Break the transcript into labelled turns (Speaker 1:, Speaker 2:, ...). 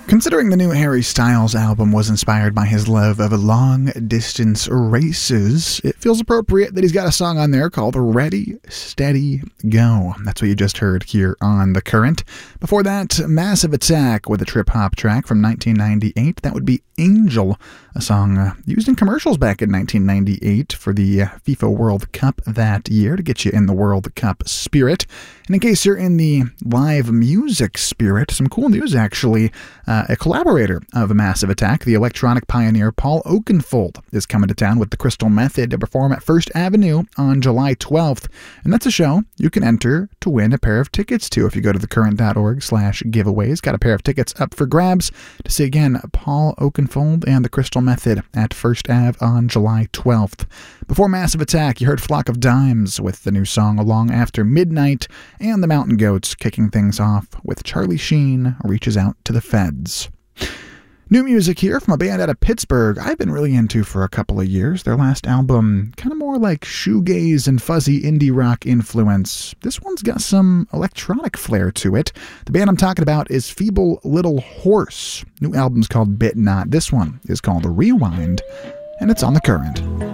Speaker 1: Considering the new Harry Styles album was inspired by his love of long-distance races, it feels appropriate that he's got a song on there called Ready, Steady, Go. That's what you just heard here on The Current. Before that, Massive Attack with a trip-hop track from 1998. That would be Angel, a song used in commercials back in 1998 for the FIFA World Cup that year to get you in the World Cup spirit. And in case you're in the live music spirit, some cool news actually. A collaborator of Massive Attack, the electronic pioneer Paul Oakenfold, is coming to town with the Crystal Method to perform at First Avenue on July 12th. And that's a show you can enter to win a pair of tickets to if you go to thecurrent.org/giveaways. Got a pair of tickets up for grabs to see again Paul Oakenfold and the Crystal Method at First Ave on July 12th. Before Massive Attack, you heard Flock of Dimes with the new song Along After Midnight, and the Mountain Goats kicking things off with Charlie Sheen Reaches Out to the Feds. New music here from a band out of Pittsburgh I've been really into for a couple of years. Their last album, kind of more like shoegaze and fuzzy indie rock influence. This one's got some electronic flair to it. The band I'm talking about is Feeble Little Horse. New album's called Bit Not. This one is called Rewind, and it's on The Current.